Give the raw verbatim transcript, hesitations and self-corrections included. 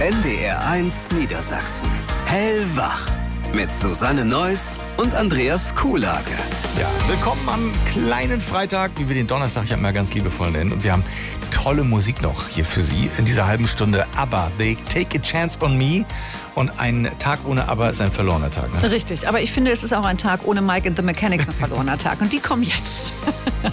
N D R eins Niedersachsen. Hellwach. Mit Susanne Neuss und Andreas Kuhlage. Ja, willkommen am kleinen Freitag, wie wir den Donnerstag ja immer ganz liebevoll nennen. Und wir haben tolle Musik noch hier für Sie in dieser halben Stunde. ABBA, They Take a Chance on Me. Und ein Tag ohne ABBA ist ein verlorener Tag. Ne? Richtig, aber ich finde, es ist auch ein Tag ohne Mike and the Mechanics ein verlorener Tag. Und die kommen jetzt.